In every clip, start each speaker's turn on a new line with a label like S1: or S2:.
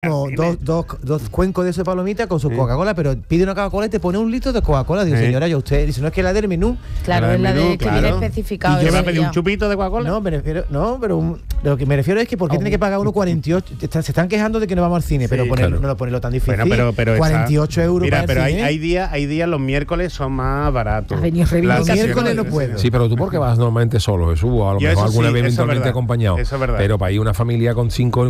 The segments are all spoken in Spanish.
S1: dos cuencos de eso de palomita con su Coca-Cola, pero pide una Coca-Cola y te pone 1 litro de Coca-Cola. Digo, señora, yo usted dice, no es que la del menú.
S2: Claro, es la de que viene especificado.
S3: ¿Y yo me pedí un chupito de Coca-Cola?
S1: Pero lo que me refiero es que ¿por qué tiene que pagar 1,48? Se están quejando de que no vamos al cine, pero no ponerlo tan difícil.
S3: Bueno, pero
S1: 48 euros.
S3: Mira,
S1: para el
S3: pero
S1: cine.
S3: hay días, los miércoles son más baratos.
S1: Los miércoles no puedo.
S4: Sí, pero tú porque vas normalmente solo, Jesús, o a lo mejor alguna vez eventualmente acompañado.
S3: Eso es verdad.
S4: Pero para ir una familia con 5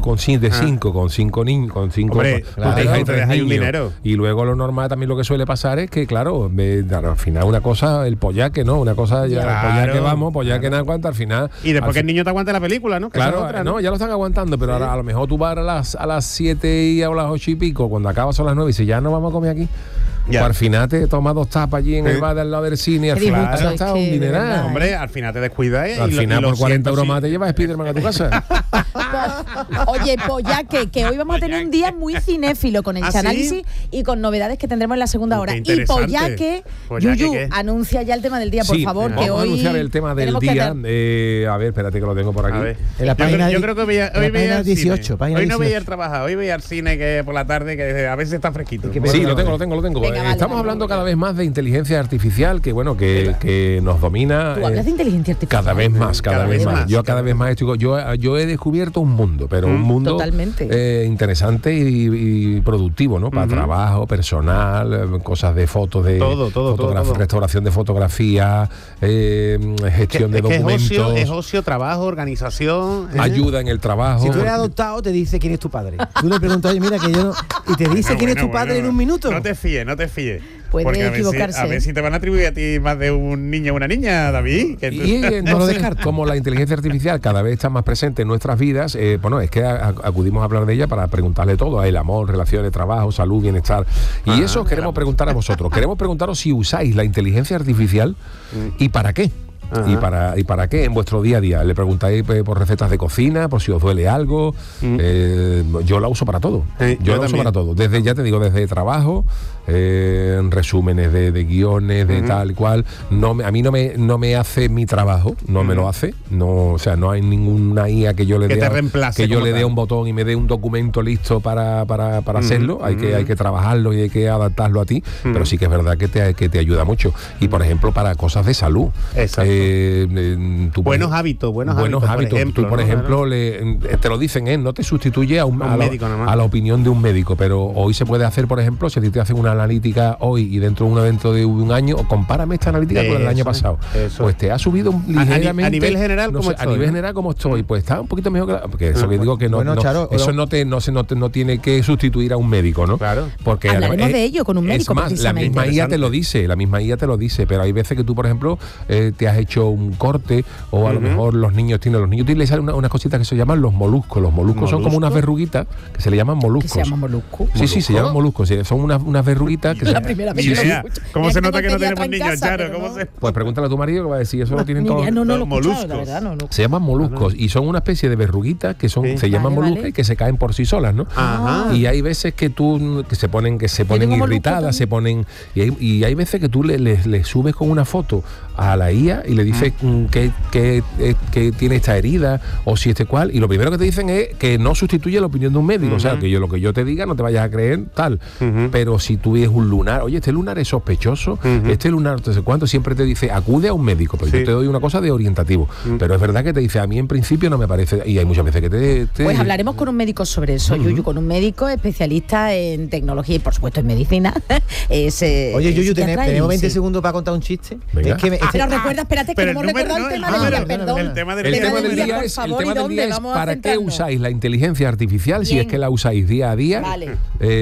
S4: niños, con 5
S3: te dejas un dinero.
S4: Y luego lo normal también lo que suele pasar es que, claro, al final una cosa, el pollaque, ¿no? Una cosa ya, pollaque vamos, pollaque nada aguanta, al final.
S3: Y después que el niño te aguante la película, ¿no?
S4: Claro, ya lo están aguantando, pero ahora a lo mejor tú vas a las 7 y a las 8 y pico, cuando acabas son las 9 y dices, ya no vamos a comer aquí. Pues al final te tomas 2 tapas allí en el bar del lado del cine y al final te gastas un dineral.
S3: Hombre, al final te descuidas.
S4: Al final por 40 euros más te llevas Spiderman a tu casa.
S2: Oye, Pollaque, que hoy vamos a tener un día muy cinéfilo con el análisis y con novedades que tendremos en la segunda hora. Y Pollaque, Yuyu, anuncia ya el tema del día, por favor.
S4: Vamos
S2: que
S4: a
S2: hoy
S4: anunciar el tema del día. A ver, espérate que lo tengo por aquí.
S1: En la página
S3: yo creo que hoy veía al
S1: 18.
S3: Hoy no veía el trabajar, hoy veía al cine que por la tarde, que a veces está fresquito.
S4: Sí, lo tengo.
S2: Venga,
S4: estamos hablando cada vez más de inteligencia artificial, que nos domina.
S2: ¿Tú hablas de inteligencia artificial?
S4: Cada vez más. Yo cada vez más yo he descubierto un mundo, pero un mundo interesante y productivo, ¿no? Para trabajo, personal, cosas de fotos, de
S3: todo.
S4: restauración de fotografía, gestión de documentos.
S3: Es ocio, trabajo, organización.
S4: Ayuda en el trabajo.
S1: Si tú eres adoptado, te dice quién es tu padre. Tú le preguntas, oye, mira, que yo no. Y te dice quién es tu padre en un minuto.
S3: No te fíes.
S2: Puede equivocarse.
S3: A ver si te van a atribuir a ti más de un niño o una niña, David.
S4: Y entonces, como la inteligencia artificial cada vez está más presente en nuestras vidas, es que acudimos a hablar de ella para preguntarle todo, el amor, relaciones, trabajo, salud, bienestar. Y eso queremos preguntar a vosotros. Queremos preguntaros si usáis la inteligencia artificial y para qué. ¿Y para qué en vuestro día a día? Le preguntáis por recetas de cocina, por si os duele algo. Yo la uso para todo. Yo la uso para todo. Desde trabajo, resúmenes de guiones, de tal y cual. A mí no me hace mi trabajo, no me lo hace. No, o sea, no hay ninguna IA que yo le dé un botón y me dé un documento listo para hacerlo. Hay que trabajarlo y hay que adaptarlo a ti. Pero sí que es verdad que te ayuda mucho. Y por ejemplo, para cosas de salud.
S3: Exacto. Buenos hábitos.
S4: Tú, por ejemplo, te lo dicen, no te sustituye a la opinión de un médico, pero hoy se puede hacer, por ejemplo, si te hacen una analítica hoy y dentro de un año, compárame esta analítica con el año pasado. Pues te ha subido ligeramente.
S3: A nivel general,
S4: ¿cómo estoy? Pues está un poquito mejor porque eso que digo que eso no tiene que sustituir a un médico, ¿no?
S3: Claro.
S4: Porque
S2: hablaremos de ello con un médico.
S4: Es más, la misma IA te lo dice, pero hay veces que tú, por ejemplo, te has hecho un corte o a lo mejor los niños les salen unas cositas que se llaman los moluscos. Los moluscos son como unas verruguitas que se le llaman moluscos.
S2: ¿Se llaman moluscos?
S4: Sí, se llaman moluscos. Son unas verruguitas que
S2: la primera vez que
S3: ¿Cómo se nota que no tenemos niños, Charo?
S4: Pues pregúntale a tu marido que va a decir, eso lo tienen todos.
S2: Los
S3: moluscos.
S4: Se llaman moluscos y son una especie de verruguitas que se llaman moluscos y que se caen por sí solas, ¿no? Y hay veces que se ponen irritadas, y hay veces que tú le subes con una foto a la IA y le dices que tiene esta herida o si cual, y lo primero que te dicen es que no sustituye la opinión de un médico. O sea, que lo que yo te diga no te vayas a creer tal. Pero si tú ves un lunar, oye, este lunar es sospechoso, este lunar no sé cuánto, siempre te dice acude a un médico, pero yo te doy una cosa de orientativo. Pero es verdad que te dice, a mí en principio no me parece, y hay muchas veces que
S2: Pues hablaremos con un médico sobre eso, Yuyu, con un médico especialista en tecnología y por supuesto en medicina.
S1: Oye, Yuyu, tenemos 20 segundos para contar un chiste.
S4: Venga.
S2: Pero recuerda, espérate, que no hemos recordado el tema del día, perdón.
S3: El tema del
S4: día es para qué usáis la inteligencia artificial, si es que la usáis día a día.
S2: Vale.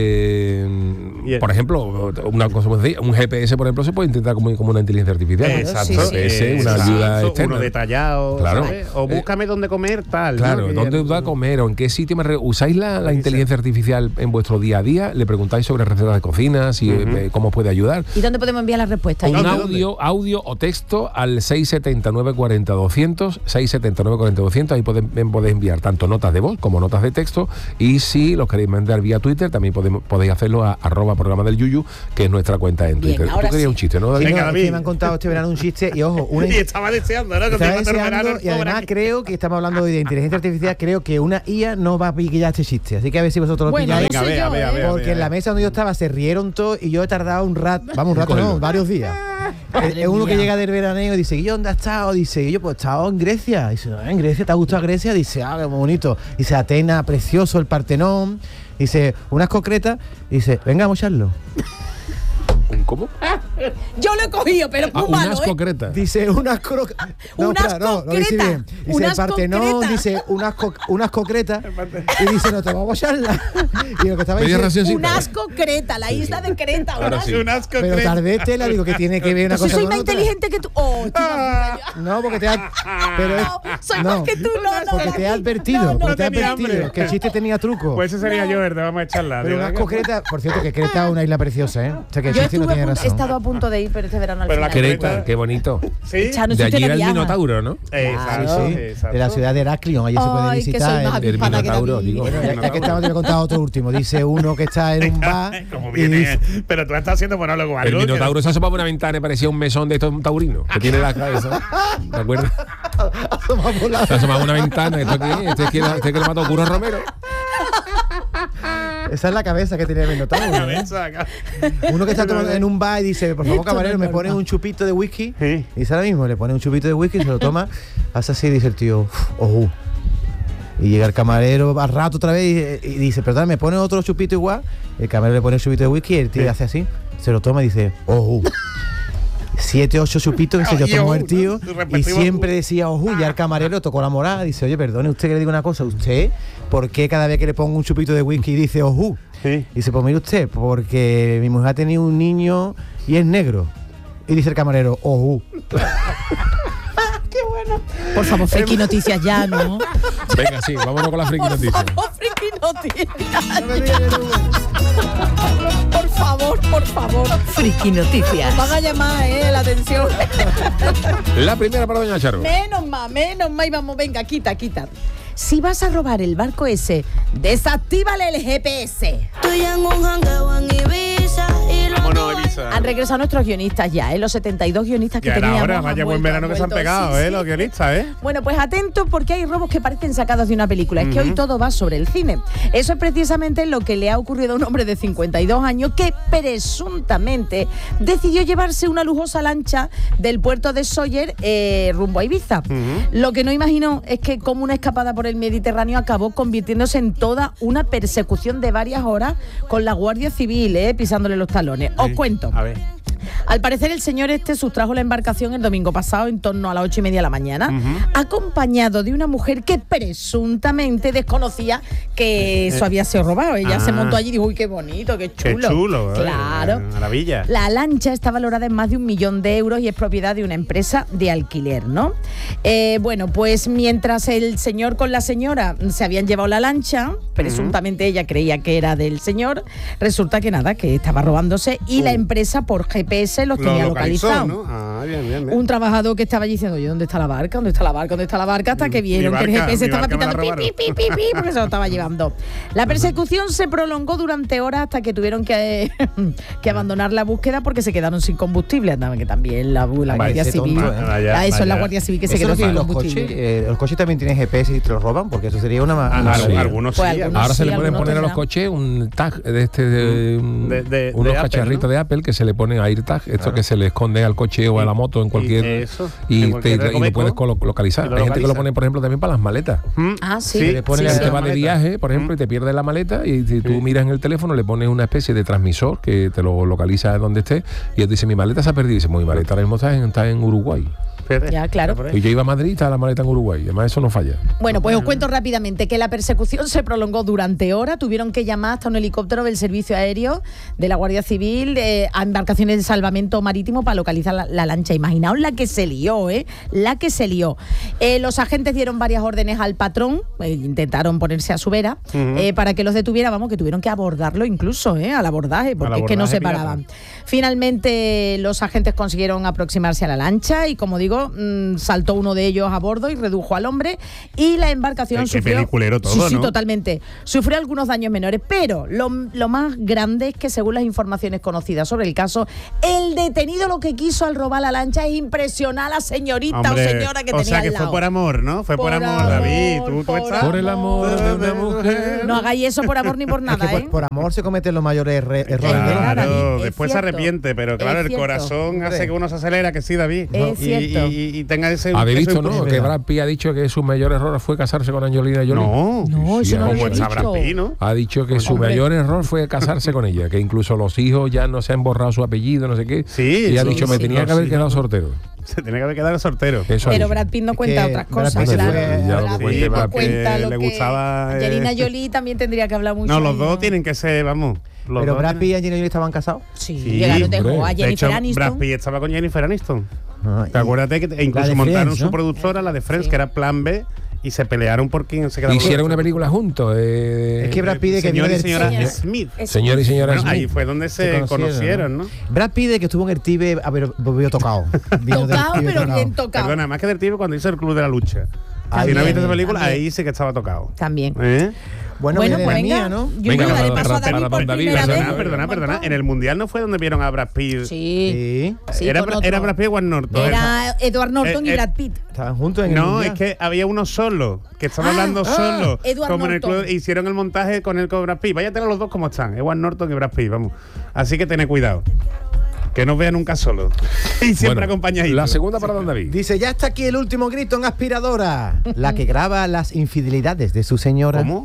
S4: Por ejemplo, una cosa, un GPS, por ejemplo, se puede intentar como una inteligencia artificial.
S3: Exacto.
S4: Es una ayuda externa.
S3: Uno detallado,
S4: claro.
S3: ¿sabes? O búscame dónde comer, tal.
S4: Claro, dónde va a comer o en qué sitio usáis la inteligencia artificial en vuestro día a día. Le preguntáis sobre recetas de cocina, cómo puede ayudar.
S2: ¿Y dónde podemos enviar la respuesta?
S4: Un audio o texto al 679-40-200, 679-40-200, ahí podéis enviar tanto notas de voz como notas de texto, y si los queréis mandar vía Twitter, también podéis hacerlo a @programa del Yuyu, que es nuestra cuenta en Twitter. Tú querías un chiste, ¿no, David?
S1: Sí, no, me han contado este verano un chiste, y ojo,
S3: y estaba deseando, ¿no?
S1: Estaba deseando, y además creo que estamos hablando hoy de inteligencia artificial, creo que una IA no va a pillar este chiste, así que a ver si vosotros lo pilláis, porque en la mesa donde yo estaba se rieron todos y yo he tardado un rato, varios días. Es uno que llega del veraneo y dice, ¿y dónde has estado? Dice, y yo pues he estado en Grecia. Dice, ¿en Grecia? ¿Te ha gustado Grecia? Dice, qué bonito. Dice, Atenas, precioso, el Partenón. Dice, unas concretas. Dice, venga, vamos a echarlo.
S4: ¿Cómo?
S2: Yo lo he cogido, pero muy malo,
S4: unas concretas.
S1: Dice, unas concretas. No, no dice bien. Dice, el Partenón, dice, unas concretas. Y dice, no, te vamos a echarla. Y lo que estaba diciendo,
S2: unas concretas, la isla de Creta.
S3: Unas concretas.
S1: Pero tardé tela, digo, que tiene que ver una cosa
S2: soy
S1: con
S2: más
S1: otra.
S2: inteligente que tú.
S1: No, porque te ha... Pero
S2: soy más que tú, no.
S1: Porque te ha advertido, que el chiste tenía truco.
S3: Pues ese sería yo, te vamos a echarla.
S1: Pero unas concretas, por cierto, que Creta es una isla preciosa, ¿eh? O sea, que el chiste no tiene razón.
S2: He estado a punto de ir, pero este verano al final.
S4: Creta, qué bonito.
S3: Sí.
S4: De allí era el Minotauro, ¿no?
S3: Exacto.
S1: De la ciudad de Heraclion, allí se puede visitar
S4: el Minotauro, digo.
S1: Bueno, ya que estamos, te voy a contar otro último. Dice uno que está en un bar.
S3: Como viene, pero tú estás haciendo monólogo.
S4: El Minotauro se asomaba por una ventana y parecía un mesón de estos taurinos que tiene la cabeza. ¿Te acuerdas? Se asomaba por una ventana. ¿Esto qué es? ¿Este que lo mató Curro Romero?
S1: Esa es la cabeza que tenía el Minotauro. Uno que está tomando en un bar y dice, por favor, camarero, me pone un chupito de whisky.
S3: Sí.
S1: Y dice ahora mismo, le pone un chupito de whisky, se lo toma, hace así y dice el tío, ojú. Y llega el camarero al rato otra vez y dice, perdón, ¿me pone otro chupito igual? El camarero le pone el chupito de whisky y el tío hace así, se lo toma y dice, ojú. 7, 8 chupitos que se lo tomó el tío, ¿no? Y siempre decía ojú, y al camarero tocó la morada. Dice, oye, perdone usted que le digo una cosa, usted, ¿por qué cada vez que le pongo un chupito de whisky dice ojú? Sí. Dice, pues mire usted, porque mi mujer ha tenido un niño y es negro. Y dice el camarero, ojú.
S2: ¡Qué bueno! Por favor, friki noticias ya, ¿no?
S4: Venga, sí, vámonos con la friki noticias.
S2: Por favor, friki noticias. Por favor.
S5: Friki noticias.
S2: Van a llamar, la atención.
S4: La primera para doña Charo.
S2: Menos más, y vamos, venga, quita. Si vas a robar el barco ese, desactívale el GPS.
S5: Estoy en un jangueo en Ibiza y
S3: vámonos, Ibiza.
S2: Han regresado nuestros guionistas ya, los 72 guionistas que teníamos.
S3: Ahora, vaya buen verano que se han pegado,
S2: sí.
S3: Los guionistas,
S2: Bueno, pues atentos porque hay robos que parecen sacados de una película. Es que hoy todo va sobre el cine. Eso es precisamente lo que le ha ocurrido a un hombre de 52 años que presuntamente decidió llevarse una lujosa lancha del puerto de Sóller rumbo a Ibiza. Lo que no imaginó es que como una escapada por el Mediterráneo acabó convirtiéndose en toda una persecución de varias horas con la Guardia Civil, pisándole los talones. Os cuento.
S3: A ver.
S2: Al parecer el señor sustrajo la embarcación el domingo pasado en torno a las 8:30 de la mañana, acompañado de una mujer que presuntamente desconocía que eso había sido robado. Ella se montó allí y dijo, uy, qué bonito, qué chulo.
S3: Qué chulo,
S2: claro.
S3: Maravilla.
S2: La lancha está valorada en más de 1 millón de euros y es propiedad de una empresa de alquiler, ¿no? Bueno, pues mientras el señor con la señora se habían llevado la lancha, presuntamente ella creía que era del señor, resulta que nada, que estaba robándose y la empresa por GPS los tenía localizados.
S3: ¿No? Bien.
S2: Un trabajador que estaba diciendo, oye, ¿dónde está la barca? ¿Dónde está la barca? ¿Dónde está la barca? Hasta que vieron que el GPS estaba pitando pi, porque se lo estaba llevando. La persecución se prolongó durante horas hasta que tuvieron que abandonar la búsqueda porque se quedaron sin combustible. Que también la Guardia Civil. Eso es la Guardia Civil que se quedó sin combustible.
S1: Los coches también tienen GPS y te los roban, porque eso sería una
S3: algunos sí.
S4: Ahora se le pueden poner a los coches un tag de unos cacharritos, ¿no? De Apple que se le ponen AirTag, esto que se le esconde al coche o a la moto en cualquier y lo puedes localizar. Hay gente que lo pone, por ejemplo, también para las maletas.
S2: Sí.
S1: Le pones
S4: te va de viaje, por ejemplo, y te pierdes la maleta y si tú miras en el teléfono le pones una especie de transmisor que te lo localiza donde estés y él dice, mi maleta se ha perdido. Y dice, mi maleta ahora mismo está en Uruguay.
S2: Ya, claro.
S4: Y yo iba a Madrid y estaba la maleta en Uruguay. Además, eso no falla.
S2: Bueno, pues os cuento rápidamente que la persecución se prolongó durante horas. Tuvieron que llamar hasta un helicóptero del Servicio Aéreo de la Guardia Civil a embarcaciones de salvamento marítimo para localizar la lancha. Imaginaos la que se lió, La que se lió. Los agentes dieron varias órdenes al patrón, intentaron ponerse a su vera, para que los detuviera, que tuvieron que abordarlo incluso, al abordaje, porque es que no se paraban. Finalmente, los agentes consiguieron aproximarse a la lancha y, como digo, momento saltó uno de ellos a bordo y redujo al hombre, y la embarcación
S3: Qué
S2: sufrió...
S3: peliculero todo,
S2: sí,
S3: ¿no?
S2: totalmente. Sufrió algunos daños menores, pero lo más grande es que, según las informaciones conocidas sobre el caso, el detenido lo que quiso al robar la lancha es impresionar a la señorita
S3: Hombre,
S2: o señora que
S3: o
S2: tenía
S3: sea, que
S2: al lado.
S3: fue por amor, ¿no? Fue por amor, David. Tú
S2: por
S3: estás...
S4: Por el amor de una mujer.
S2: No hagáis eso por amor ni por
S1: Es
S2: nada,
S1: que
S2: ¿eh?
S1: por amor se cometen los mayores errores.
S2: verdad, David,
S3: Claro,
S2: es
S3: después se
S2: cierto.
S3: arrepiente, pero claro,
S2: Es
S3: el
S2: cierto.
S3: corazón hace que uno se acelera, que sí, David.
S2: Es cierto.
S3: Y tenga ese...
S4: Habéis
S3: ese
S4: visto, ¿no?
S3: impulso.
S4: Que Brad Pitt ha dicho que su mayor error fue casarse con Angelina Jolie.
S3: No,
S2: No, eso no lo
S3: como
S2: había
S3: está Brad
S2: dicho.
S3: Pitt, ¿no?
S4: Ha dicho que su
S2: Hombre.
S4: mayor error fue casarse con ella, que incluso los hijos ya no se han borrado su apellido, no sé qué.
S3: Sí,
S4: y ha
S3: sí,
S4: dicho, me
S3: sí,
S4: tenía
S3: no,
S4: que haber
S3: sí.
S4: quedado soltero.
S3: Se tiene que haber quedado soltero.
S4: Eso ha
S2: Pero
S4: dicho.
S2: Brad Pitt no cuenta
S1: que
S2: otras
S1: Brad
S2: cosas,
S1: Pitt
S2: claro.
S1: fue-
S4: ya lo
S2: Brad
S4: que
S2: Pitt
S4: cuente
S2: no
S4: Brad Pitt.
S2: cuenta lo
S3: le
S2: que...
S3: gustaba,
S2: Angelina Jolie también tendría que hablar mucho.
S3: No, los
S2: ahí,
S3: dos tienen que ser, vamos. Los
S1: Pero
S3: dos
S1: Brad Pitt y
S3: tienen-
S1: Angelina Jolie estaban casados.
S2: Sí,
S3: Sí,
S2: llegaron, dejó
S4: hombre.
S2: a
S3: De hecho,
S2: Jennifer
S3: Brad
S2: Aniston.
S3: Pitt estaba con Jennifer Aniston.
S1: Ah,
S3: ¿Te acuérdate que incluso
S1: de
S3: montaron
S1: Friends,
S3: su
S1: ¿no?
S3: productora, la de Friends,
S2: Sí.
S3: que era Plan B, y se pelearon por quién se quedaba.
S4: Hicieron
S3: con
S4: una película juntos.
S1: Es que Brad Pitt, que
S3: Señor
S1: viene
S3: y
S1: del
S3: señora
S2: Señora.
S3: Smith.
S4: Señor y señora
S3: Bueno, ahí
S4: Smith.
S3: fue donde se conocieron, ¿no?
S1: Brad Pitt, que estuvo en el Tibe, a ver, volvió tocado. Vino del
S2: Tocado,
S1: Tíbet
S2: pero
S1: tocado.
S2: bien tocado.
S3: Perdona, más que del tipo cuando hizo el Club de la Lucha.
S1: Ahí
S3: Si no
S1: bien,
S3: viste esa película,
S2: también.
S3: ahí sí que estaba tocado.
S2: También.
S3: ¿Eh?
S1: Bueno,
S2: Bueno,
S1: viene
S2: pues
S1: la
S2: venga.
S1: mía, ¿no?
S2: Yo
S4: Venga,
S2: iba a darle
S4: para-
S2: paso a
S4: para-
S2: David
S4: para
S2: por
S4: don David,
S2: primera vez.
S3: Perdona,
S2: Un
S3: perdona.
S2: montón.
S3: En el Mundial no fue donde vieron a Brad Pitt.
S2: Sí.
S1: Sí.
S2: Sí,
S3: era,
S2: con otro.
S3: era Brad Pitt o Edward Norton.
S2: Era Edward Norton y Brad Pitt.
S1: Estaban juntos en el
S3: No,
S1: Mundial.
S3: es que había uno solo, que estaba hablando solo.
S2: Edward
S3: como en el
S2: Norton.
S3: club, hicieron el montaje con el con Brad Pitt. Vaya a tener los dos como están, Edward Norton y Brad Pitt, vamos. Así que tened cuidado. Que no os vea nunca solo. Y siempre
S4: Bueno,
S3: acompañadito.
S4: la segunda para don David.
S1: Dice, ya está aquí el último grito en aspiradora. La que graba las infidelidades de su señora.
S3: ¿Cómo?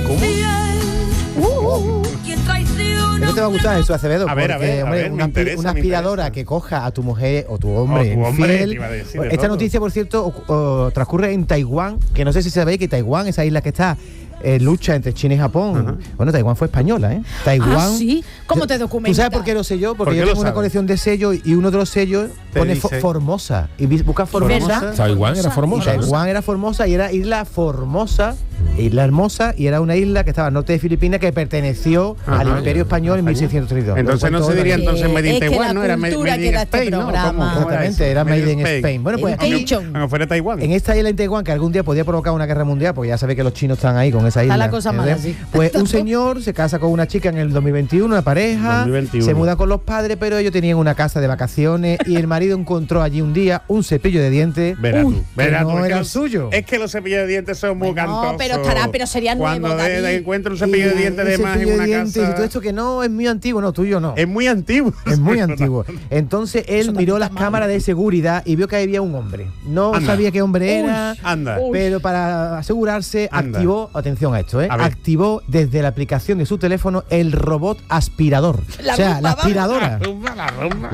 S1: Eso te va a gustar, eso, Acevedo.
S3: A ver,
S1: porque, hombre,
S3: me
S1: una,
S3: interesa,
S1: una
S3: me
S1: aspiradora
S3: interesa.
S1: que coja a tu mujer o tu hombre,
S3: O tu hombre,
S1: infiel.
S3: te iba a decir de
S1: Esta
S3: todo.
S1: noticia, por cierto, transcurre en Taiwán, que no sé si sabéis que Taiwán, esa isla que está lucha entre China y Japón. Bueno, Taiwán fue española, ¿eh? Taiwán.
S2: Ah, sí. ¿Cómo te documentas?
S1: ¿Tú sabes por qué lo sé yo?
S3: ¿Por
S1: Porque
S3: qué
S1: yo
S3: lo
S1: tengo una
S3: sabes?
S1: colección de sellos y uno de los sellos
S3: Te
S1: pone
S3: dice-
S1: Formosa. Y busca Formosa.
S2: ¿Verdad?
S4: Taiwán era Formosa.
S1: Taiwán era Formosa y era isla Formosa, isla hermosa, y era una isla que estaba al norte de Filipinas que perteneció
S3: Ajá.
S1: al Imperio Español en 1632.
S3: Entonces no se diría entonces Made in
S2: Es que
S3: Taiwan,
S2: la
S3: ¿no? Era Made
S2: cultura
S3: in
S2: que da este
S3: Spain, ¿no?
S2: programa.
S3: ¿Cómo era
S1: Exactamente,
S3: eso?
S1: era Made in Spain. Bueno, pues
S2: Education.
S3: Aunque fuera Taiwán.
S1: en esta isla en Taiwán, que algún día podía provocar una guerra mundial, porque ya sabéis que los chinos están ahí con esa isla.
S2: la cosa mala, sí.
S1: Pues un señor se casa con una chica en el 2021, una pareja,
S3: 2021.
S1: se muda con los padres, pero ellos tenían una casa de vacaciones y el marido encontró allí un día un cepillo de dientes.
S3: Verás tú,
S1: que
S3: verás tú,
S1: no
S3: es que
S1: era el
S3: los-
S1: suyo.
S3: Es que los cepillos de dientes son muy cantosos.
S2: pero sería nuevo,
S3: Cuando
S2: David.
S3: encuentra un cepillo de dientes de
S1: Un
S3: más en
S1: cepillo de
S3: una
S1: dientes
S3: casa.
S1: y todo esto que no es muy antiguo, no, tuyo no.
S3: Es muy antiguo.
S1: Es muy antiguo. Entonces él
S2: Eso
S1: miró
S2: también
S1: las
S2: está mal.
S1: cámaras de seguridad y vio que había un hombre. No
S3: Anda.
S1: sabía qué hombre era.
S3: Anda.
S1: Pero para asegurarse,
S3: Anda.
S1: activó, atención a esto,
S3: A ver.
S1: activó desde la aplicación de su teléfono el robot aspirador.
S2: La
S1: o sea,
S2: rumba,
S1: la
S2: vamos.
S1: aspiradora.
S3: La rumba.
S1: La rumba.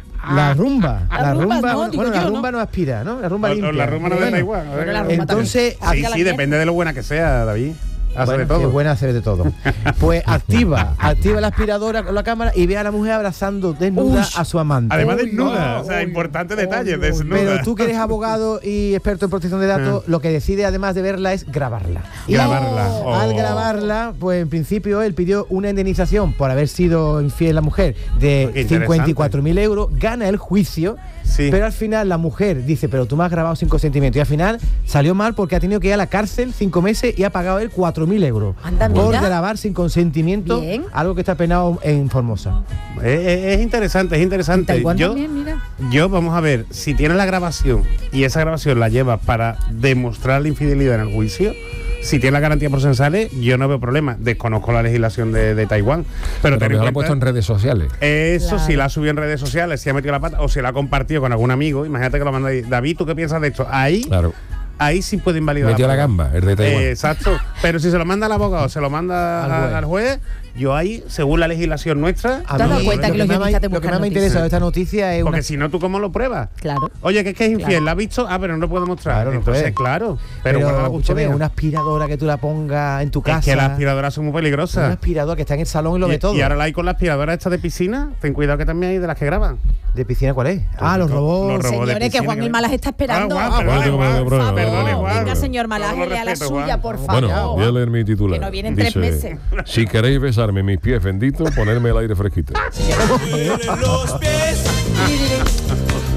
S2: La rumba no,
S1: bueno,
S2: digo
S1: la
S2: yo,
S1: rumba
S2: ¿no?
S1: no aspira, ¿no? La rumba limpia.
S3: La rumba no es de
S1: Bueno,
S3: Taiwán.
S2: Bueno, la rumba
S1: Entonces,
S2: también.
S3: Sí,
S2: Hacia la
S3: sí,
S2: mierda.
S3: depende de lo buena que sea, David. Hace
S1: bueno,
S3: de todo.
S1: qué buena hacer de todo. Pues activa la aspiradora con la cámara y ve a la mujer abrazando desnuda
S2: Uy.
S1: a su amante.
S3: Además
S2: Uy,
S3: desnuda,
S2: no,
S3: o sea,
S2: uy,
S3: importante
S2: uy,
S3: detalle,
S2: uy.
S3: desnuda.
S1: Pero tú que eres abogado y experto en protección de datos, lo que decide además de verla es grabarla. Y
S3: Grabarla. Oh.
S1: al grabarla, pues en principio él pidió una indemnización por haber sido infiel la mujer de
S3: Qué interesante.
S1: 54.000 euros, gana el juicio,
S3: Sí.
S1: pero al final la mujer dice, pero tú me has grabado sin consentimiento. Y al final salió mal porque ha tenido que ir a la cárcel 5 meses y ha pagado él 4.000 euros
S2: Anda,
S1: por
S2: mira.
S1: grabar sin consentimiento
S2: Bien.
S1: algo que está penado en Formosa.
S3: Es interesante, es interesante.
S2: Taiwán
S3: Yo,
S2: también, mira.
S3: yo, vamos a ver, si tienes la grabación y esa grabación la llevas para demostrar la infidelidad en el juicio, si tienes la garantía procesales, yo no veo problema. Desconozco la legislación de Taiwán. Pero ten
S4: Pero
S3: en
S4: lo ha puesto en
S3: cuenta,
S4: redes sociales.
S3: eso
S2: Claro.
S3: si la ha subido en redes sociales, si ha metido la pata o si la ha compartido con algún amigo, imagínate que lo manda ahí. David, ¿tú qué piensas de esto? Ahí,
S4: Claro.
S3: ahí sí puede invalidar.
S4: Metió la
S3: prueba.
S4: gamba, el de Taiwán.
S3: Exacto. Pero si se lo manda al abogado, se lo manda al juez, yo ahí, según la legislación nuestra,
S1: A
S2: ¿Te has
S1: mí,
S2: dado cuenta
S1: lo
S2: que los
S1: más-
S2: guionistas te
S1: lo que
S2: buscan
S1: más me
S2: noticias?
S1: interesa de esta noticia es
S3: porque
S1: una...
S3: si no, ¿tú cómo lo pruebas?
S2: Claro.
S3: Oye, que es infiel,
S2: Claro.
S3: ¿la has visto? Ah, pero no lo puedo mostrar.
S1: Claro, no
S3: Entonces,
S1: puede.
S3: claro. Pero guarda la
S1: escúchame,
S3: custodia.
S1: una aspiradora que tú la pongas en tu casa.
S3: Es que las aspiradoras son muy
S1: Una
S3: peligrosas.
S1: aspiradora que está en el salón y lo ve todo.
S3: Y ahora la hay con la aspiradora esta de piscina. Ten cuidado que también hay de las que graban.
S1: ¿De piscina cuál es? Ah, los robots.
S3: Los robots de
S2: Señores, que
S3: piscina
S2: Juan el Malas está esperando.
S3: Ah, Juan, perdone, Juan.
S2: por favor.
S3: Perdone, Juan.
S2: Venga, señor Malas,
S3: Todo lo
S2: lea la
S3: respeto,
S2: suya,
S3: Juan.
S2: por favor.
S4: Bueno, voy a leer mi titular.
S2: Que no vienen 3 meses.
S4: Si queréis besarme mis pies benditos, ponerme el aire fresquito.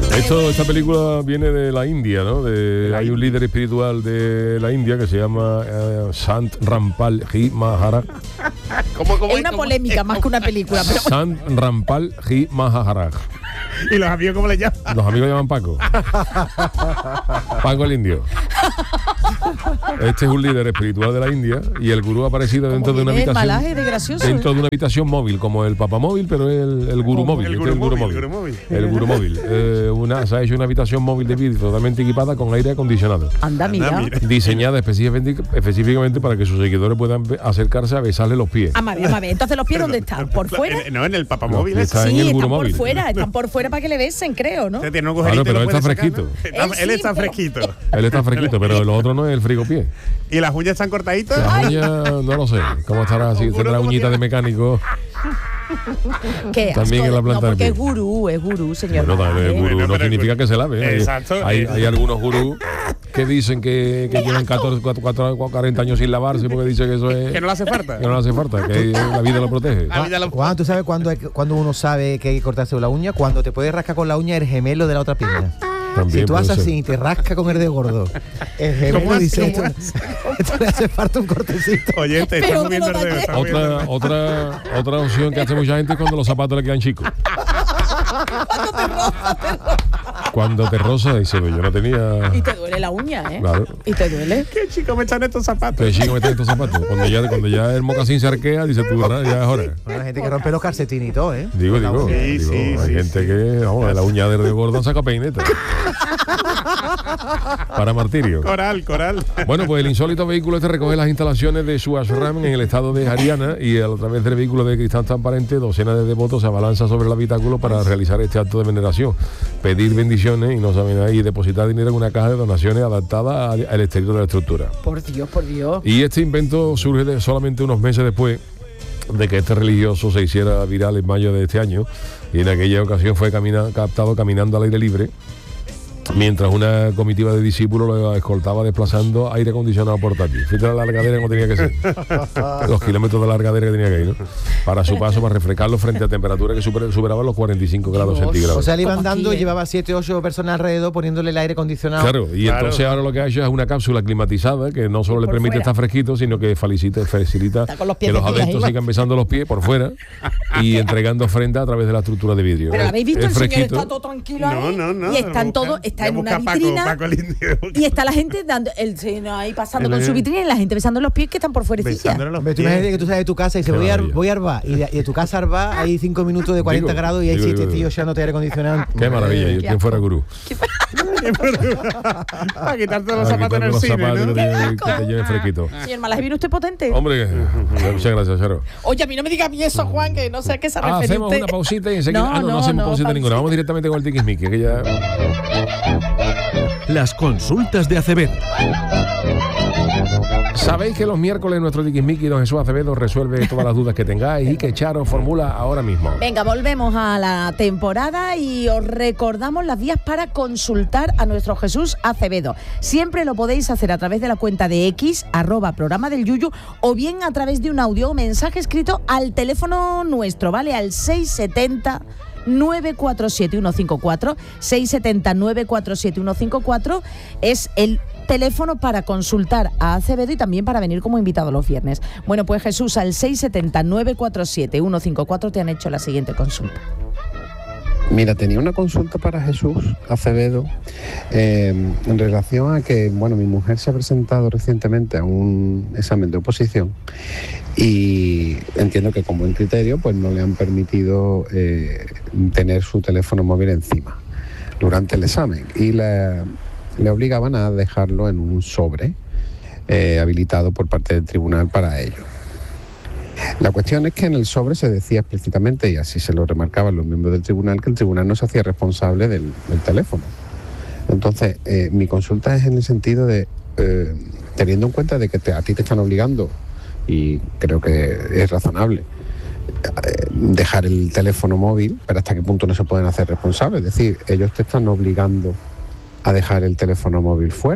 S4: Esta película viene de la India, ¿no? Hay un líder espiritual de la India que se llama Sant Rampal Ji Maharaj.
S2: Es una polémica más que una película. Pero
S4: Sant Rampal Ji Maharaj.
S3: ¿Y los amigos cómo le llaman?
S4: Los amigos llaman Paco. Paco el indio. Este es un líder espiritual de la India y el gurú ha aparecido dentro de una habitación.
S2: Malaje de gracioso,
S4: dentro de una habitación móvil, como el papamóvil, pero el gurú móvil.
S3: El gurú móvil.
S4: El gurú móvil. Se ha hecho una habitación móvil de vídeo totalmente equipada con aire acondicionado.
S2: Anda, mira.
S4: Diseñada específicamente para que sus seguidores puedan acercarse a besarle los pies.
S2: Vamos a ver. Entonces, ¿los pies dónde están? ¿Por fuera?
S3: No, en el papamóvil.
S4: Está en
S2: Sí,
S4: el
S2: están
S4: gurú
S2: por
S4: móvil.
S2: fuera. Están por fuera para que le besen, creo, ¿no?
S3: Tiene un
S4: Claro,
S3: agujerito
S4: pero
S3: y
S4: él
S3: lo
S4: está
S3: puede sacar,
S4: fresquito.
S3: ¿no?
S2: Él
S3: Él
S2: sí,
S3: está
S2: pero-
S3: fresquito.
S4: Él está fresquito, pero lo otro no es el frigo pie.
S3: ¿Y las uñas están cortaditas?
S4: Las uñas, no lo sé. ¿Cómo estará? Si tendrá uñita de mecánico.
S2: ¿Qué
S4: También en la planta
S2: No, porque
S4: del
S2: es gurú, señor.
S4: Bueno, el gurú
S3: Bueno,
S4: no
S3: pero
S4: significa que se lave.
S3: Exacto.
S4: Hay algunos gurús que dicen que llevan 40 años sin lavarse porque dicen que eso es...
S3: Que no le hace falta.
S4: Que no le hace falta, que la vida lo protege.
S3: A mí ya lo-
S1: Juan, ¿tú sabes cuándo uno sabe que hay que cortarse la uña? Cuando te puedes rascar con la uña el gemelo de la otra pierna.
S4: También
S1: Si tú
S4: puede
S1: haces
S4: ser.
S1: así y te rascas con el de gordo, el gemelo
S3: ¿Cómo
S1: dice
S3: así?
S1: esto le hace falta un cortecito.
S3: Oye, te
S2: Pero
S3: estás
S2: me
S3: moviendo
S2: lo
S3: el dedo.
S2: tallé.
S3: estás moviendo el dedo.
S4: Otra opción que hace mucha gente es cuando los zapatos le quedan chicos. Cuando te roza, dice, yo no tenía...
S2: Y te duele la uña, ¿eh?
S4: Claro.
S2: Y te duele.
S3: ¿Qué chico me echan estos zapatos?
S4: Pero chico, mete estos zapatos. Cuando ya el mocasín se arquea, dice tú, ya es hora.
S1: Bueno, hay gente que rompe los calcetines y todo, ¿eh?
S4: Digo,
S3: Sí,
S4: hay
S3: sí,
S4: gente que, vamos, de la uña de gordo saca peineta. Para martirio.
S3: Coral.
S4: Bueno, pues el insólito vehículo este recoge las instalaciones de su ashram en el estado de Haryana y a través del vehículo de cristal transparente, docenas de devotos se abalanzan sobre el habitáculo para realizar este acto de veneración, pedir bendiciones y no saben ahí depositar dinero en una caja de donaciones adaptada al exterior de la estructura.
S2: Por Dios, por Dios.
S4: Y este invento surge de solamente unos meses después de que este religioso se hiciera viral en mayo de este año y en aquella ocasión fue captado caminando al aire libre mientras una comitiva de discípulos lo escoltaba desplazando aire acondicionado portátil. Fíjate la largadera como tenía que ser. Los kilómetros de largadera que tenía que ir, ¿no? Para su paso, para refrescarlo frente a temperaturas que superaban los 45 grados
S2: Dios.
S4: centígrados.
S1: O sea, le iban
S2: Como aquí,
S1: dando,
S2: ¿eh?
S1: llevaba 7 o 8 personas alrededor poniéndole el aire acondicionado.
S4: Claro, y
S3: Claro.
S4: entonces ahora lo que ha hecho es una cápsula climatizada que no solo le
S2: Por
S4: permite
S2: fuera.
S4: estar fresquito, sino que facilita
S2: Está con los
S4: que
S2: pies
S4: los
S2: metidos
S4: adeptos
S2: ahí.
S4: sigan besando los pies por fuera y entregando ofrenda a través de la estructura de vidrio.
S2: Pero ¿habéis visto?
S4: Es
S2: El señor
S4: fresquito.
S2: está todo tranquilo ahí.
S3: No.
S2: Y están todos, está en una vitrina.
S3: Paco el indio.
S2: Y está la gente dando, el señor ahí pasando
S3: El-
S2: con su vitrina y la gente besando los pies que están por fuercilla.
S3: Besándole los
S1: Hombre, tú
S3: pies.
S1: imagínate que tú sales de tu casa y dices,
S4: Qué maravilla.
S1: voy a Arba. Y de tu casa a Arba hay 5 minutos de 40
S4: Digo,
S1: grados y hay
S4: digo,
S1: 7
S4: digo.
S1: tíos echándote aire acondicionado.
S4: Qué maravilla, yo quien fuera gurú.
S3: Para quitarte los
S4: Para
S3: zapatos en
S4: quitarte
S3: el
S4: los
S3: cine,
S4: zapatos
S3: ¿no?
S4: que te lleven fresquito.
S2: Señor Malaje, ¿viene usted potente?
S4: Hombre, muchas gracias, Charo.
S2: Oye, a mí no me diga a mí eso, Juan, que no sé a qué se refiere
S4: Hacemos
S2: usted.
S4: una pausita y enseguida. No hacemos pausita ninguna. Vamos directamente con el tiquismiqui, que ya.
S6: Las consultas de Acevedo.
S4: Sabéis que los miércoles nuestro tiquismiqui don Jesús Acevedo resuelve todas las dudas que tengáis y que Charo formula ahora mismo.
S2: Venga, volvemos a la temporada y os recordamos las vías para consultar a nuestro Jesús Acevedo. Siempre lo podéis hacer a través de la cuenta de X, @programa del Yuyu, o bien a través de un audio o mensaje escrito al teléfono nuestro, ¿vale? Al 670 947 154, 670 947 154 es el teléfono para consultar a Acevedo y también para venir como invitado los viernes. Bueno, pues Jesús, al 670 947 154 te han hecho la siguiente consulta.
S7: Mira, tenía una consulta para Jesús Acevedo en relación a que, bueno, mi mujer se ha presentado recientemente a un examen de oposición y entiendo que con buen criterio pues no le han permitido tener su teléfono móvil encima durante el examen y le obligaban a dejarlo en un sobre habilitado por parte del tribunal para ello. La cuestión es que en el sobre se decía explícitamente, y así se lo remarcaban los miembros del tribunal, que el tribunal no se hacía responsable del teléfono. Entonces, mi consulta es en el sentido de, teniendo en cuenta de que a ti te están obligando, y creo que es razonable, dejar el teléfono móvil, pero hasta qué punto no se pueden hacer responsables. Es decir, ellos te están obligando a dejar el teléfono móvil fuera.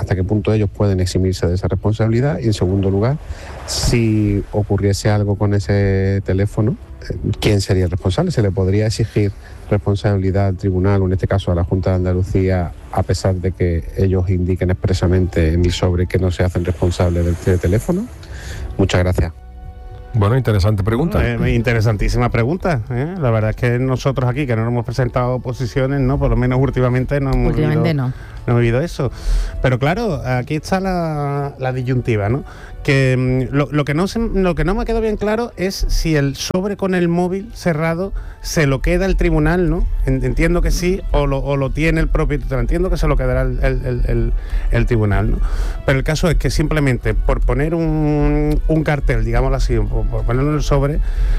S7: hasta qué punto ellos pueden eximirse de esa responsabilidad. Y en segundo lugar, si ocurriese algo con ese teléfono, ¿quién sería el responsable? ¿Se le podría exigir responsabilidad al tribunal, o en este caso a la Junta de Andalucía, a pesar de que ellos indiquen expresamente en el sobre que no se hacen responsables del teléfono? Muchas gracias.
S4: Bueno, interesante pregunta.
S3: Interesantísima pregunta. La verdad es que nosotros aquí, que no nos hemos presentado oposiciones, ¿no? Por lo menos últimamente no hemos vivido eso. Pero claro, aquí está la disyuntiva, ¿no? Que lo que no me quedó bien claro es si el sobre con el móvil cerrado se lo queda el tribunal, ¿no? Entiendo que sí, o lo tiene el propio titular. Entiendo que se lo quedará el tribunal, ¿no? Pero el caso es que simplemente por poner un cartel, digámoslo así, por ponerlo en el sobre,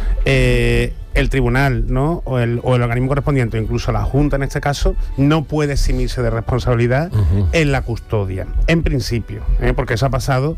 S3: el tribunal, ¿no? o el organismo correspondiente, o incluso la Junta en este caso, no puede eximirse de responsabilidad en la custodia, en principio, porque eso ha pasado.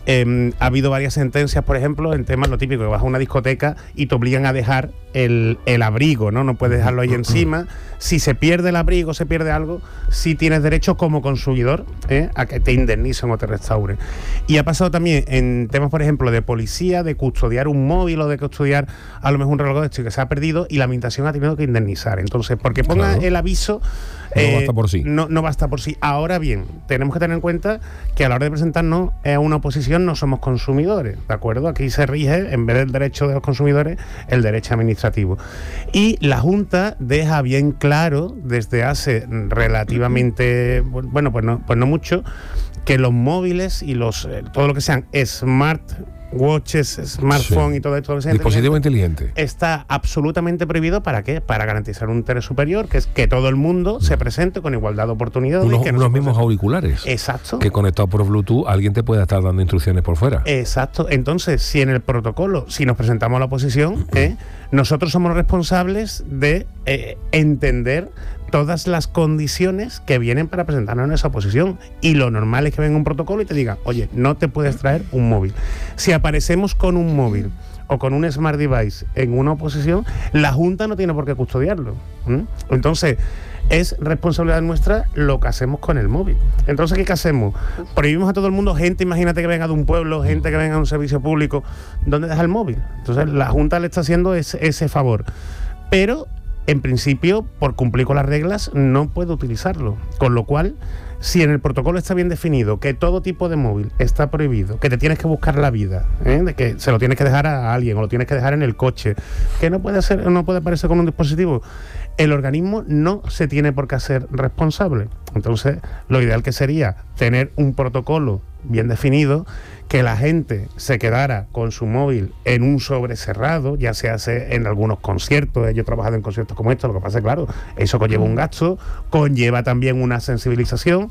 S3: Ha habido varias sentencias, por ejemplo, en temas lo típico, que vas a una discoteca y te obligan a dejar el abrigo, no puedes dejarlo ahí encima. Si se pierde el abrigo, se pierde algo, sí tienes derecho como consumidor a que te indemnicen o te restauren. Y ha pasado también en temas, por ejemplo, de policía, de custodiar un móvil o de custodiar a lo mejor un reloj de esto que se ha perdido y la administración ha tenido que indemnizar. Entonces, porque ponga el aviso,
S4: no basta por sí.
S3: No basta por sí. Ahora bien, tenemos que tener en cuenta que a la hora de presentarnos a una oposición no somos consumidores, ¿de acuerdo? Aquí se rige, en vez del derecho de los consumidores, el derecho administrativo. Y la Junta deja bien claro, desde hace relativamente, bueno, pues no mucho, que los móviles y todo lo que sean smart watches, smartphone y todo esto que sea
S4: dispositivo inteligente,
S3: está absolutamente prohibido. ¿Para qué? Para garantizar un interés superior, que es que todo el mundo se presente con igualdad de oportunidades.
S4: Unos mismos auriculares.
S3: Exacto.
S4: Que conectados por Bluetooth alguien te puede estar dando instrucciones por fuera.
S3: Exacto. Entonces, si en el protocolo, si nos presentamos a la oposición, nosotros somos responsables de entender todas las condiciones que vienen para presentarnos en esa oposición, y lo normal es que venga un protocolo y te diga, oye, no te puedes traer un móvil. Si aparecemos con un móvil o con un smart device en una oposición, la Junta no tiene por qué custodiarlo. Entonces, es responsabilidad nuestra lo que hacemos con el móvil. Entonces, ¿qué hacemos? Prohibimos a todo el mundo, gente, imagínate que venga de un pueblo, gente que venga de un servicio público, ¿dónde deja el móvil? Entonces, la Junta le está haciendo ese favor. Pero en principio, por cumplir con las reglas, no puede utilizarlo. Con lo cual, si en el protocolo está bien definido que todo tipo de móvil está prohibido, que te tienes que buscar la vida, de que se lo tienes que dejar a alguien o lo tienes que dejar en el coche, que no puede aparecer con un dispositivo, el organismo no se tiene por qué hacer responsable. Entonces, lo ideal que sería tener un protocolo bien definido, que la gente se quedara con su móvil en un sobre cerrado, ya se hace en algunos conciertos. Yo he trabajado en conciertos como estos, lo que pasa es, claro, eso conlleva un gasto, conlleva también una sensibilización,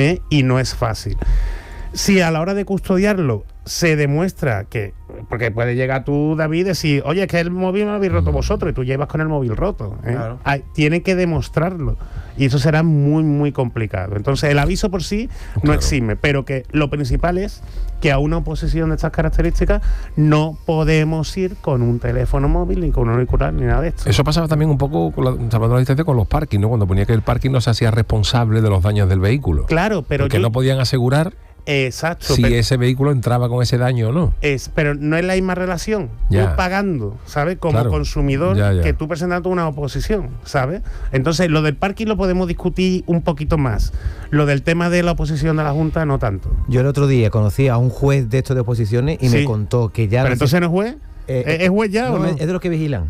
S3: y no es fácil. Si a la hora de custodiarlo se demuestra que, porque puede llegar tú, David, y decir, oye, es que el móvil me lo habéis roto vosotros, y tú llevas con el móvil roto.
S1: Claro.
S3: Tiene que demostrarlo, y eso será muy, muy complicado. Entonces, el aviso por sí no exime, pero que lo principal es que a una oposición de estas características no podemos ir con un teléfono móvil, ni con un auricular, ni nada de esto.
S4: Eso pasaba también un poco, salvando la distancia, con los parkings, ¿no? Cuando ponía que el parking no se hacía responsable de los daños del vehículo.
S3: Claro, pero
S4: porque no podían asegurar.
S3: Exacto.
S4: Si ese vehículo entraba con ese daño o no.
S3: Pero no es la misma relación.
S4: Ya.
S3: Tú pagando, ¿sabes? Como consumidor, que tú presentando una oposición, ¿sabes? Entonces, lo del parking lo podemos discutir un poquito más. Lo del tema de la oposición de la Junta, no tanto.
S1: Yo el otro día conocí a un juez de estos de oposiciones y me contó que ya...
S3: ¿Pero entonces no es juez? ¿Es juez ya o no?
S1: Es de los que vigilan.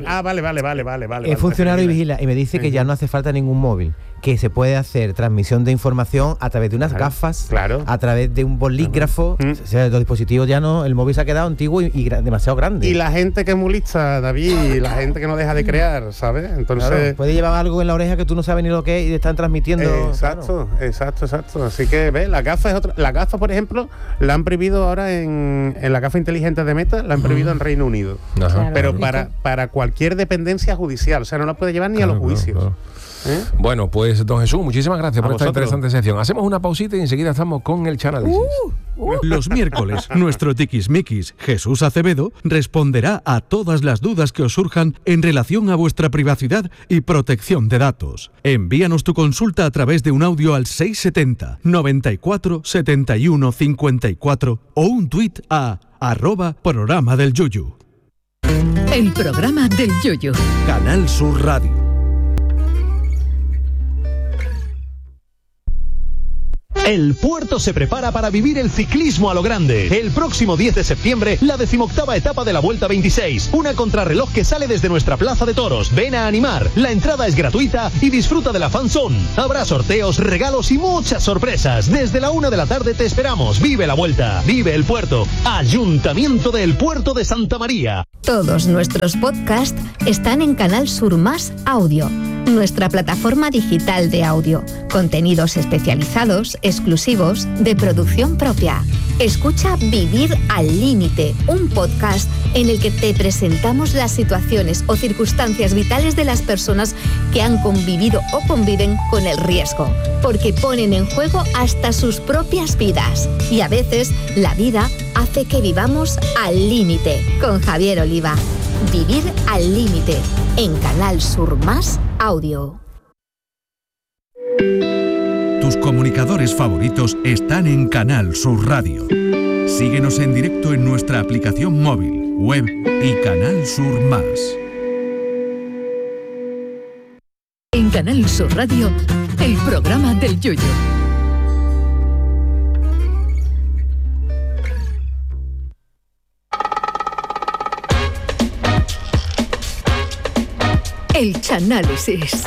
S3: Vale.
S1: Es funcionario y vigila. Y me dice que ya no hace falta ningún móvil, que se puede hacer transmisión de información a través de unas gafas, a través de un bolígrafo. O sea, los dispositivos ya no, el móvil se ha quedado antiguo y demasiado grande.
S3: Y la gente que es muy lista, David, la gente que no deja de crear, ¿sabes? Entonces,
S1: claro, puede llevar algo en la oreja que tú no sabes ni lo que es y te están transmitiendo.
S3: Exacto. Así que, ¿ves? La gafa es otra. La gafa, por ejemplo, la han prohibido ahora en la gafa inteligente de Meta, la han prohibido en Reino Unido.
S2: Claro,
S3: pero para cualquier dependencia judicial, o sea, no la puede llevar ni a los juicios.
S4: Bueno, pues don Jesús, muchísimas gracias por esta
S3: vosotros.
S4: interesante sección. Hacemos una pausita y enseguida estamos con el Chanálisis.
S6: Los miércoles, nuestro tiquismiquis Jesús Acevedo responderá a todas las dudas que os surjan en relación a vuestra privacidad y protección de datos. Envíanos tu consulta a través de un audio al 670 94 71 54 o un tuit a @programa del Yuyu.
S5: El programa del Yuyu.
S6: Canal Sur Radio.
S8: El puerto se prepara para vivir el ciclismo a lo grande. El próximo 10 de septiembre, la 18ª etapa de la Vuelta 26. Una contrarreloj que sale desde nuestra Plaza de Toros. Ven a animar. La entrada es gratuita y disfruta de la fan zone. Habrá sorteos, regalos y muchas sorpresas. Desde la 1 de la tarde te esperamos. Vive la Vuelta. Vive el puerto. Ayuntamiento del Puerto de Santa María.
S9: Todos nuestros podcasts están en Canal Sur Más Audio, nuestra plataforma digital de audio. Contenidos especializados, exclusivos, de producción propia. Escucha Vivir al Límite, un podcast en el que te presentamos las situaciones o circunstancias vitales de las personas que han convivido o conviven con el riesgo, porque ponen en juego hasta sus propias vidas. Y a veces la vida hace que vivamos al límite. Con Javier Oliva. Vivir al Límite, en Canal Sur Más Audio.
S6: Tus comunicadores favoritos están en Canal Sur Radio. Síguenos en directo en nuestra aplicación móvil, web y Canal Sur Más.
S5: En Canal Sur Radio, el programa del Yuyu. El Chanálisis.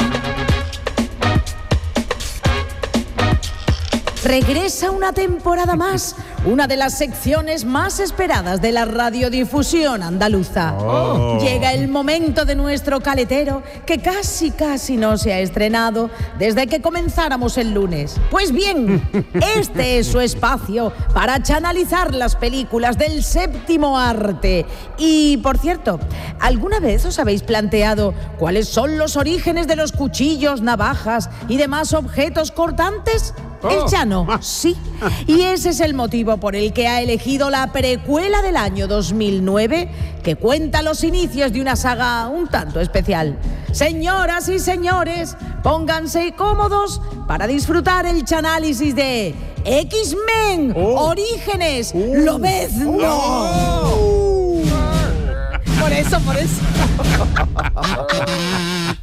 S2: Regresa una temporada más, una de las secciones más esperadas de la radiodifusión andaluza. Llega el momento de nuestro caletero, que casi no se ha estrenado desde que comenzáramos el lunes. Pues bien, este es su espacio para chanalizar las películas del séptimo arte. Y, por cierto, ¿alguna vez os habéis planteado cuáles son los orígenes de los cuchillos, navajas y demás objetos cortantes? El Chano, sí. Y ese es el motivo por el que ha elegido la precuela del año 2009, que cuenta los inicios de una saga un tanto especial. Señoras y señores, pónganse cómodos para disfrutar el chanálisis de X-Men, Orígenes, Lobezno. Por eso.